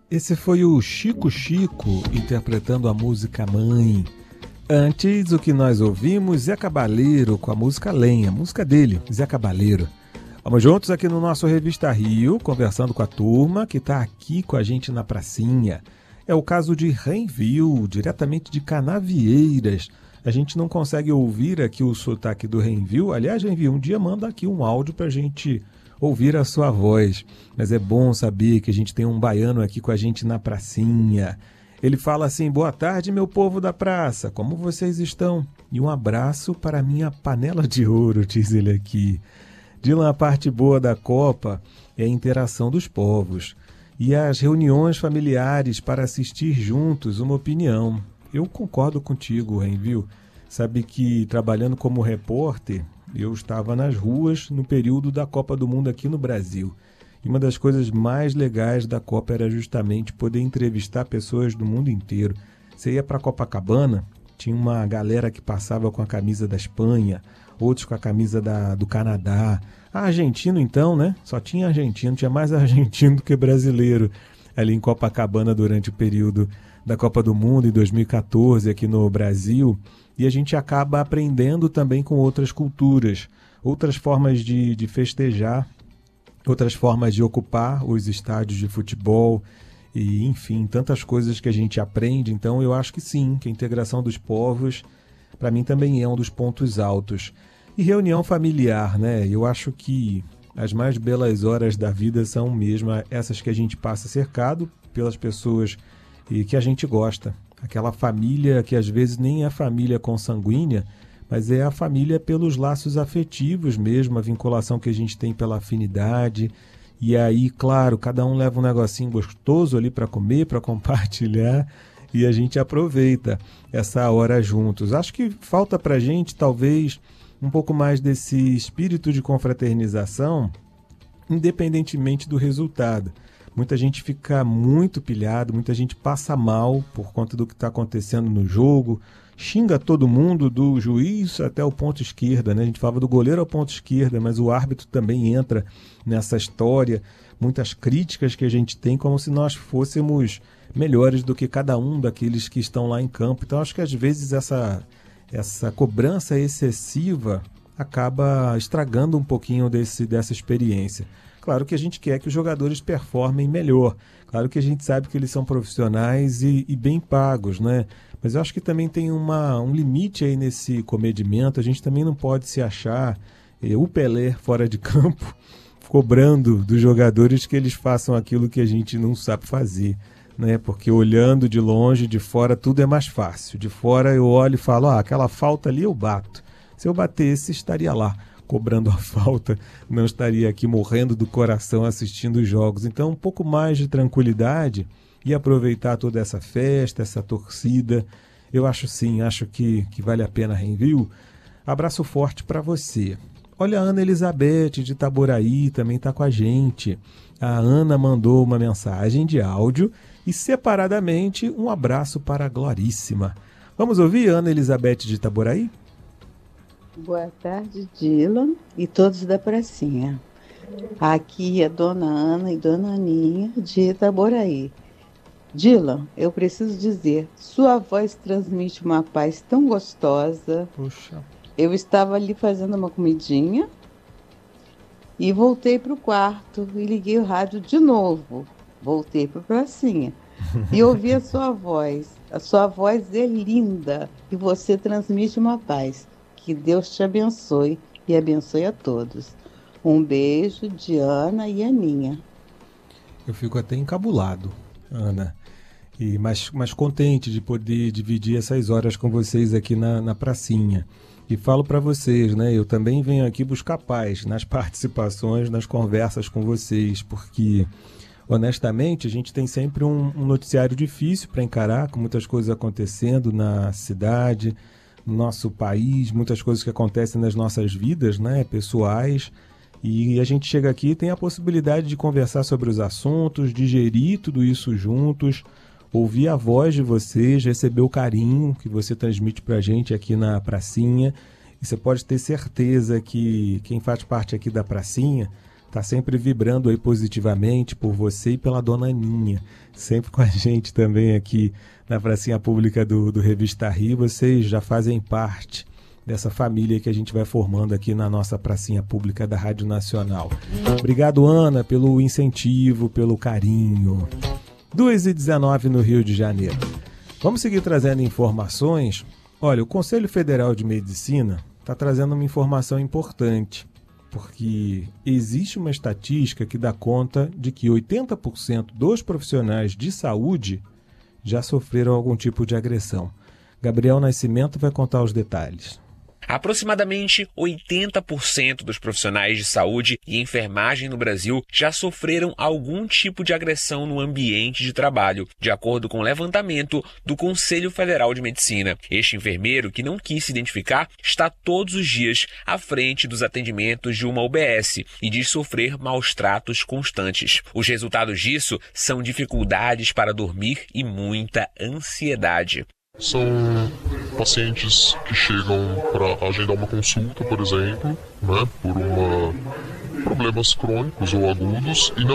Esse foi o Chico Chico interpretando a música Mãe. Antes, o que nós ouvimos, Zé Cabaleiro com a música Lenha, música dele, Zé Cabaleiro. Vamos juntos aqui no nosso Revista Rio, conversando com a turma que está aqui com a gente na pracinha. É o caso de Renville, diretamente de Canavieiras. A gente não consegue ouvir aqui o sotaque do Renville. Aliás, Renville, um dia manda aqui um áudio para a gente ouvir a sua voz. Mas é bom saber que a gente tem um baiano aqui com a gente na pracinha. Ele fala assim: boa tarde, meu povo da praça, como vocês estão? E um abraço para a minha panela de ouro, diz ele aqui. Dylan, a parte boa da Copa é a interação dos povos e as reuniões familiares para assistir juntos uma opinião. Eu concordo contigo, Renville. Sabe que trabalhando como repórter, eu estava nas ruas no período da Copa do Mundo aqui no Brasil. E uma das coisas mais legais da Copa era justamente poder entrevistar pessoas do mundo inteiro. Você ia para Copacabana, tinha uma galera que passava com a camisa da Espanha, outros com a camisa do Canadá. Argentino então, né? Só tinha argentino, tinha mais argentino do que brasileiro ali em Copacabana durante o período da Copa do Mundo em 2014 aqui no Brasil. E a gente acaba aprendendo também com outras culturas, outras formas de festejar, outras formas de ocupar os estádios de futebol e, enfim, tantas coisas que a gente aprende. Então, eu acho que sim, que a integração dos povos, para mim, também é um dos pontos altos. E reunião familiar, né? Eu acho que as mais belas horas da vida são mesmo essas que a gente passa cercado pelas pessoas e que a gente gosta. Aquela família que às vezes nem é família consanguínea, mas é a família pelos laços afetivos mesmo, a vinculação que a gente tem pela afinidade. E aí, claro, cada um leva um negocinho gostoso ali para comer, para compartilhar, e a gente aproveita essa hora juntos. Acho que falta para a gente, talvez, um pouco mais desse espírito de confraternização, independentemente do resultado. Muita gente fica muito pilhado, muita gente passa mal por conta do que está acontecendo no jogo, xinga todo mundo, do juiz até o ponto esquerda, né? A gente falava do goleiro ao ponto esquerda, mas o árbitro também entra nessa história. Muitas críticas que a gente tem como se nós fôssemos melhores do que cada um daqueles que estão lá em campo. Então acho que às vezes essa cobrança excessiva acaba estragando um pouquinho dessa experiência. Claro que a gente quer que os jogadores performem melhor. Claro que a gente sabe que eles são profissionais e bem pagos, né? Mas eu acho que também tem um limite aí nesse comedimento. A gente também não pode se achar o Pelé fora de campo, cobrando dos jogadores que eles façam aquilo que a gente não sabe fazer, né? Porque olhando de longe, de fora, tudo é mais fácil. De fora eu olho e falo, aquela falta ali eu bato. Se eu batesse, estaria lá cobrando a falta, não estaria aqui morrendo do coração assistindo os jogos. Então, um pouco mais de tranquilidade e aproveitar toda essa festa, essa torcida. Eu acho sim, acho que vale a pena, Renville. Abraço forte para você. Olha, a Ana Elizabeth de Itaboraí também está com a gente. A Ana mandou uma mensagem de áudio e separadamente um abraço para a Gloríssima. Vamos ouvir a Ana Elizabeth de Itaboraí? Boa tarde, Dylan e todos da pracinha. Aqui é Dona Ana e Dona Aninha de Itaboraí. Dylan, eu preciso dizer, sua voz transmite uma paz tão gostosa. Puxa. Eu estava ali fazendo uma comidinha e voltei para o quarto e liguei o rádio de novo. Voltei para a pracinha e ouvi a sua voz. A sua voz é linda e você transmite uma paz. Que Deus te abençoe e abençoe a todos. Um beijo de Ana e Aninha. Eu fico até encabulado, Ana, mas contente de poder dividir essas horas com vocês aqui na pracinha. E falo para vocês, né? Eu também venho aqui buscar paz nas participações, nas conversas com vocês, porque, honestamente, a gente tem sempre um noticiário difícil para encarar, com muitas coisas acontecendo na cidade, no nosso país, muitas coisas que acontecem nas nossas vidas, né, pessoais, e a gente chega aqui e tem a possibilidade de conversar sobre os assuntos, digerir tudo isso juntos, ouvir a voz de vocês, receber o carinho que você transmite para a gente aqui na pracinha. E você pode ter certeza que quem faz parte aqui da pracinha Tá sempre vibrando aí positivamente por você e pela dona Aninha. Sempre com a gente também aqui na pracinha pública do Revista Rio. Vocês já fazem parte dessa família que a gente vai formando aqui na nossa pracinha pública da Rádio Nacional. Obrigado, Ana, pelo incentivo, pelo carinho. 2h19 no Rio de Janeiro. Vamos seguir trazendo informações. Olha, o Conselho Federal de Medicina está trazendo uma informação importante, porque existe uma estatística que dá conta de que 80% dos profissionais de saúde já sofreram algum tipo de agressão. Gabriel Nascimento vai contar os detalhes. Aproximadamente 80% dos profissionais de saúde e enfermagem no Brasil já sofreram algum tipo de agressão no ambiente de trabalho, de acordo com o levantamento do Conselho Federal de Medicina. Este enfermeiro, que não quis se identificar, está todos os dias à frente dos atendimentos de uma UBS e diz sofrer maus tratos constantes. Os resultados disso são dificuldades para dormir e muita ansiedade. São pacientes que chegam para agendar uma consulta, por exemplo, por problemas crônicos ou agudos, e não